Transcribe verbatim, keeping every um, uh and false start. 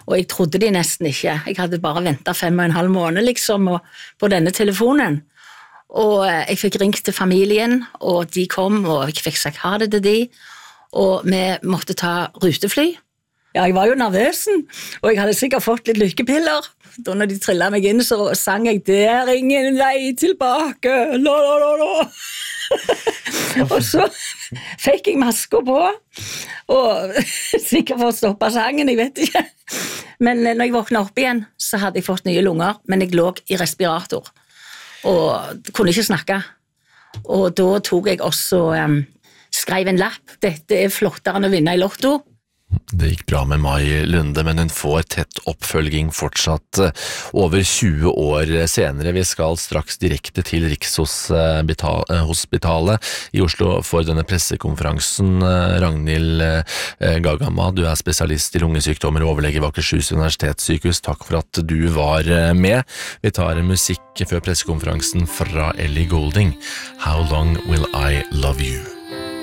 og jeg trodde de nesten ikke. Jeg hadde bare ventet fem og en halv måned liksom, og, på denne telefonen. Og jeg fikk ringt til familien, og de kom, og jeg fikk sagt ha det til de, og vi måtte ta rutefly. Ja, jeg var jo nervøsen, og jeg hadde sikkert fått litt lykkepiller. Da når de trillet meg inn, så sang jeg «Der er ingen vei tilbake, la la la la». Og så fikk jeg masker på, og sikkert for å stoppe sangen, jeg vet ikke. Men når jeg våknet opp igjen, så hadde jeg fått nye lunger, men jeg lå i respirator, og kunne ikke snakke. Og da tok jeg også, um, skrev en lapp, dette er flottere enn å vinne i lotto. Det gikk bra med Mai Lunde, men hun får tett oppfølging fortsatt over tjue år senere. Vi skal straks direkte til Rikshospitalet i Oslo for denne pressekonferansen. Ragnhild Gagama, du er spesialist i lungesykdommer og overlege ved Akershus universitetssykehus. Takk for at du var med. Vi tar musikk før pressekonferansen fra Ellie Goulding. How long will I love you?